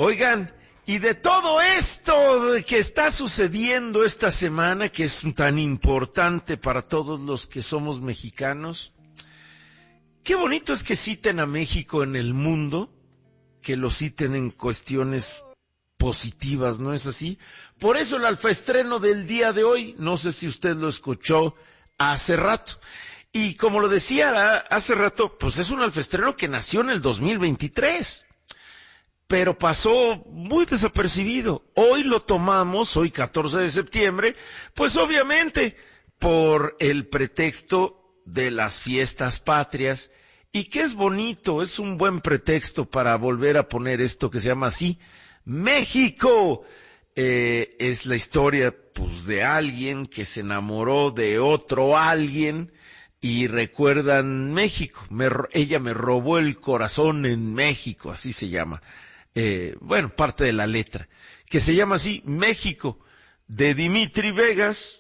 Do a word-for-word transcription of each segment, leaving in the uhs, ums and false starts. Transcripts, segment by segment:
Oigan, y de todo esto que está sucediendo esta semana, que es tan importante para todos los que somos mexicanos, qué bonito es que citen a México en el mundo, que lo citen en cuestiones positivas, ¿no es así? Por eso el alfaestreno del día de hoy, no sé si usted lo escuchó hace rato. Y como lo decía hace rato, pues es un alfaestreno que nació en el dos mil veintitrés. Pero pasó muy desapercibido. Hoy lo tomamos, hoy catorce de septiembre, pues obviamente por el pretexto de las fiestas patrias, y que es bonito, es un buen pretexto para volver a poner esto que se llama así, México. Eh, es la historia, pues, de alguien que se enamoró de otro alguien, y recuerdan México, me, ella me robó el corazón en México, así se llama. Eh, bueno, parte de la letra, que se llama así, México, de Dimitri Vegas,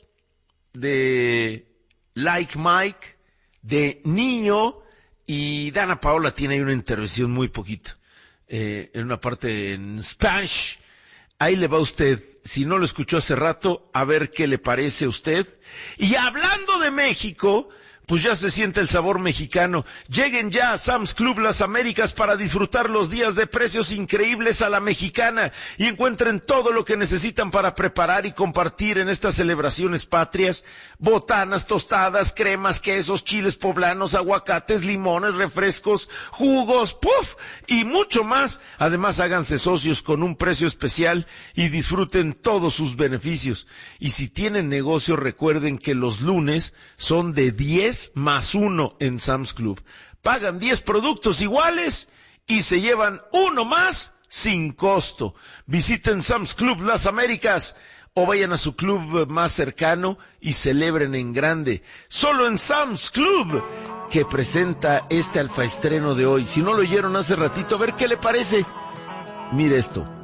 de Like Mike, de Niño, y Dana Paola tiene ahí una intervención muy poquito, eh, en una parte en Spanish. Ahí le va a usted, si no lo escuchó hace rato, a ver qué le parece a usted. Y hablando de México, pues ya se siente el sabor mexicano. Lleguen ya a Sam's Club Las Américas para disfrutar los días de precios increíbles a la mexicana y encuentren todo lo que necesitan para preparar y compartir en estas celebraciones patrias. Botanas, tostadas, cremas, quesos, chiles poblanos, aguacates, limones, refrescos, jugos, ¡puf! Y mucho más. Además, háganse socios con un precio especial y disfruten todos sus beneficios. Y si tienen negocio, recuerden que los lunes son de diez más uno en Sam's Club. Pagan diez productos iguales y se llevan uno más sin costo. Visiten Sam's Club Las Américas o vayan a su club más cercano y celebren en grande. Solo en Sam's Club, que presenta este alfaestreno de hoy. Si no lo oyeron hace ratito, a ver qué le parece. Mire esto.